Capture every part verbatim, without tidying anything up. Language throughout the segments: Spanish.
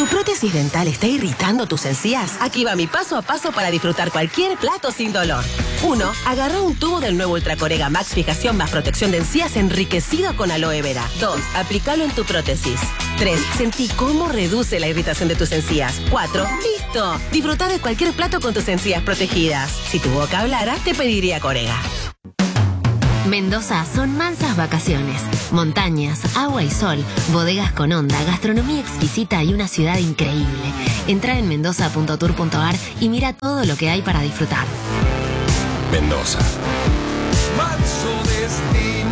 prótesis dental está irritando tus encías? Aquí va mi paso a paso para disfrutar cualquier plato sin dolor. uno. Agarra un tubo del nuevo Ultracorega Max Fijación más protección de encías enriquecido con aloe vera. dos. Aplícalo en tu prótesis. tres. Sentí cómo reduce la irritación de tus encías. cuatro. ¡Listo! Disfruta de cualquier plato con tus encías protegidas. Si tu boca hablara, te pediría Corega. Mendoza son mansas vacaciones, montañas, agua y sol, bodegas con onda, gastronomía exquisita y una ciudad increíble. Entra en mendoza punto tour punto ar y mira todo lo que hay para disfrutar. Mendoza. Manso destino.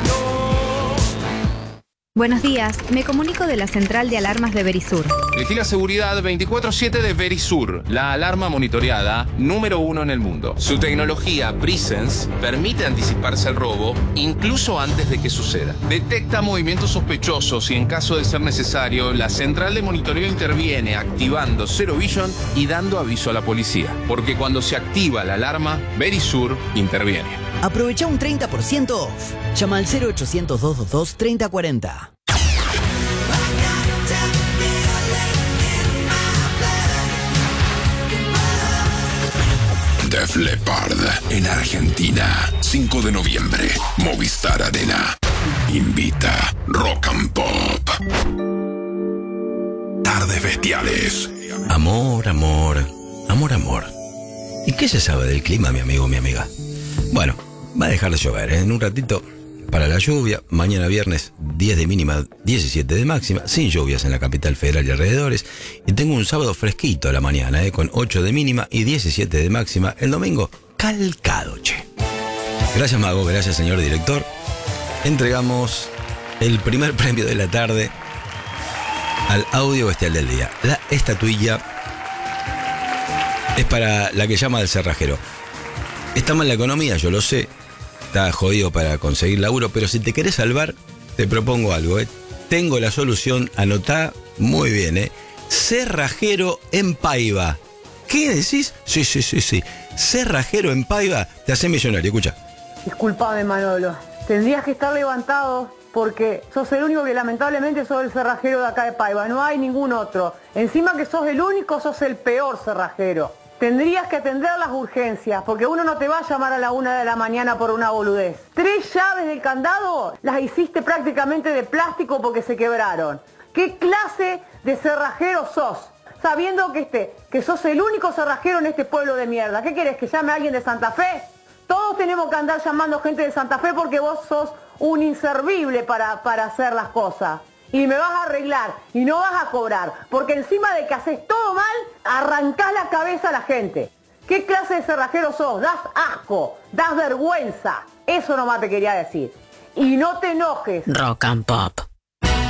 Buenos días, me comunico de la central de alarmas de Verisur. Elegí la seguridad veinticuatro siete de Verisur, la alarma monitoreada número uno en el mundo. Su tecnología Presence permite anticiparse al robo incluso antes de que suceda. Detecta movimientos sospechosos y en caso de ser necesario, la central de monitoreo interviene activando Zero Vision y dando aviso a la policía. Porque cuando se activa la alarma, Verisur interviene. Aprovecha un treinta por ciento off. Llama al cero ochocientos, doscientos veintidós, treinta cuarenta. Def Leppard en Argentina, cinco de noviembre, Movistar Arena. Invita Rock and Pop. Tardes bestiales. Amor, amor, amor, amor. ¿Y qué se sabe del clima, mi amigo, mi amiga? Bueno, va a dejar de llover, ¿eh? En un ratito para la lluvia. Mañana viernes diez de mínima, diecisiete de máxima, sin lluvias en la capital federal y alrededores. Y tengo un sábado fresquito a la mañana, ¿eh? Con ocho de mínima y diecisiete de máxima. El domingo, calcado, che. Gracias, Mago, gracias, señor director. Entregamos el primer premio de la tarde al audio bestial del día. La estatuilla es para la que llama del cerrajero. Está mal la economía, yo lo sé. Está jodido para conseguir laburo, pero si te querés salvar, te propongo algo, ¿eh? Tengo la solución, anotá muy bien, ¿eh? Cerrajero en Paiva. ¿Qué decís? Sí, sí, sí, sí. Cerrajero en Paiva, te hace millonario, escucha. Disculpame, Manolo. Tendrías que estar levantado porque sos el único que lamentablemente sos el cerrajero de acá de Paiva. No hay ningún otro. Encima que sos el único, sos el peor cerrajero. Tendrías que atender las urgencias, porque uno no te va a llamar a la una de la mañana por una boludez. Tres llaves del candado las hiciste prácticamente de plástico porque se quebraron. ¿Qué clase de cerrajero sos? Sabiendo que, este, que sos el único cerrajero en este pueblo de mierda. ¿Qué querés, que llame a alguien de Santa Fe? Todos tenemos que andar llamando gente de Santa Fe porque vos sos un inservible para, para hacer las cosas. Y me vas a arreglar y no vas a cobrar, porque encima de que haces todo mal, arrancás la cabeza a la gente. ¿Qué clase de cerrajero sos? Das asco, das vergüenza. Eso nomás te quería decir. Y no te enojes. Rock and Pop.